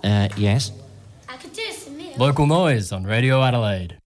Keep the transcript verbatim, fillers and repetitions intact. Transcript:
Uh, yes. I could do some meal. Local noise on Radio Adelaide.